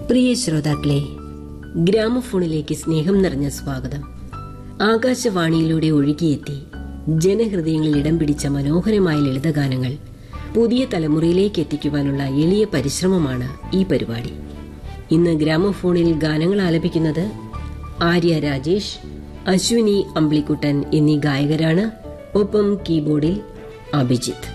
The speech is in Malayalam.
പ്രിയ ശ്രോതാക്കളെ, ഗ്രാമഫോണിലേക്ക് സ്നേഹം നിറഞ്ഞ സ്വാഗതം. ആകാശവാണിയിലൂടെ ഒഴുകിയെത്തി ജനഹൃദയങ്ങളിൽ ഇടം പിടിച്ച മനോഹരമായ ലളിതഗാനങ്ങൾ പുതിയ തലമുറയിലേക്ക് എത്തിക്കുവാനുള്ള എളിയ പരിശ്രമമാണ് ഈ പരിപാടി. ഇന്ന് ഗ്രാമഫോണിൽ ഗാനങ്ങൾ ആലപിക്കുന്നത് ആര്യ രാജേഷ്, അശ്വിനി അമ്പിളിക്കുട്ടൻ എന്നീ ഗായകരാണ്. ഒപ്പം കീബോർഡിൽ അഭിജിത്ത്.